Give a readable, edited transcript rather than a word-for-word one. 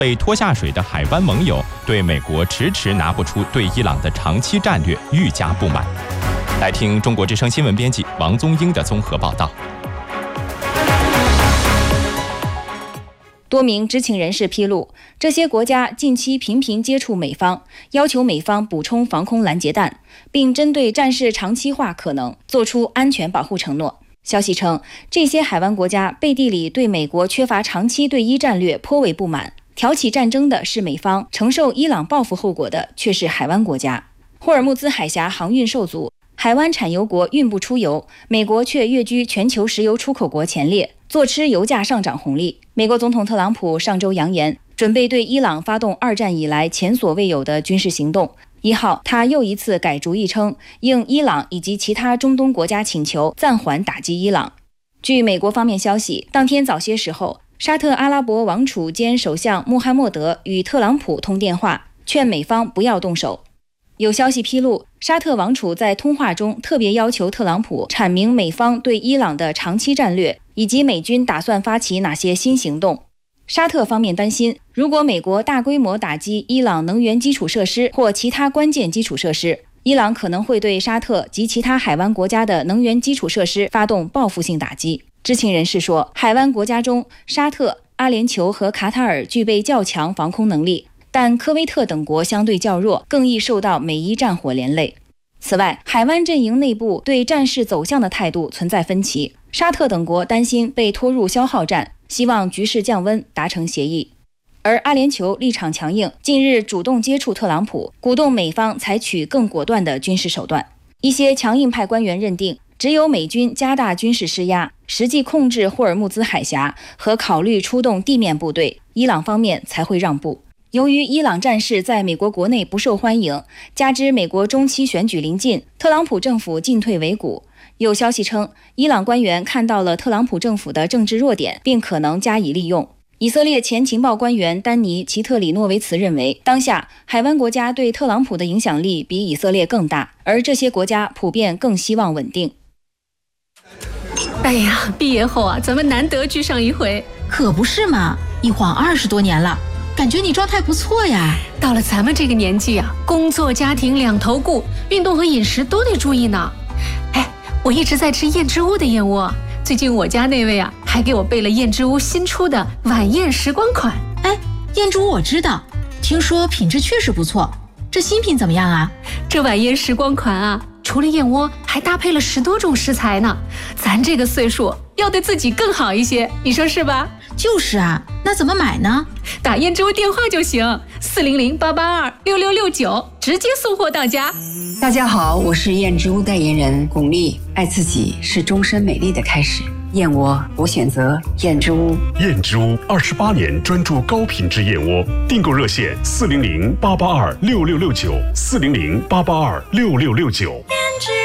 被拖下水的海湾盟友对美国迟迟拿不出对伊朗的长期战略愈加不满。来听中国之声新闻编辑王宗英的综合报道。 多名知情人士披露，这些国家近期频频接触美方，要求美方补充防空拦截弹，并针对战事长期化可能做出安全保护承诺。消息称，这些海湾国家背地里对美国缺乏长期对伊战略颇为不满，挑起战争的是美方，承受伊朗报复后果的却是海湾国家。霍尔木兹海峡航运受阻，海湾产油国运不出油，美国却跃居全球石油出口国前列，坐吃油价上涨红利。美国总统特朗普上周扬言，准备对伊朗发动2战以来前所未有的军事行动。1号，他又一次改主意称，应伊朗以及其他中东国家请求，暂缓打击伊朗。据美国方面消息，当天早些时候，沙特阿拉伯王储兼首相穆罕默德与特朗普通电话，劝美方不要动手。有消息披露，沙特王储在通话中特别要求特朗普阐明美方对伊朗的长期战略，以及美军打算发起哪些新行动。沙特方面担心，如果美国大规模打击伊朗能源基础设施或其他关键基础设施，伊朗可能会对沙特及其他海湾国家的能源基础设施发动报复性打击。知情人士说，海湾国家中，沙特、阿联酋和卡塔尔具备较强防空能力，但科威特等国相对较弱，更易受到美伊战火连累。此外，海湾阵营内部对战事走向的态度存在分歧，沙特等国担心被拖入消耗战，希望局势降温，达成协议。而阿联酋立场强硬，近日主动接触特朗普，鼓动美方采取更果断的军事手段。一些强硬派官员认定，只有美军加大军事施压，实际控制霍尔木兹海峡和考虑出动地面部队，伊朗方面才会让步。由于伊朗战事在美国国内不受欢迎，加之美国中期选举临近，特朗普政府进退维谷。有消息称，伊朗官员看到了特朗普政府的政治弱点，并可能加以利用。以色列前情报官员丹尼·齐特里诺维茨认为，当下海湾国家对特朗普的影响力比以色列更大，而这些国家普遍更希望稳定。 哎呀，毕业后啊，咱们难得聚上一回。 可不是嘛，一晃20多年了，感觉你状态不错呀。 到了咱们这个年纪啊，工作家庭两头顾，运动和饮食都得注意呢。哎，我一直在吃燕之屋的燕窝，最近我家那位啊，还给我备了燕之屋新出的晚宴时光款。 哎，燕之屋我知道，听说品质确实不错，这新品怎么样啊？ 这晚宴时光款啊，除了燕窝，还搭配了10多种食材呢。咱这个岁数要对自己更好一些，你说是吧？ 就是啊，那怎么买呢？ 打燕之屋电话就行，400-882-6669，直接送货到家。 大家好，我是燕之屋代言人巩俐。爱自己是终身美丽的开始，燕窝我选择燕之屋。 燕之屋28年专注高品质燕窝，订购热线400-882-6669，400-882-6669。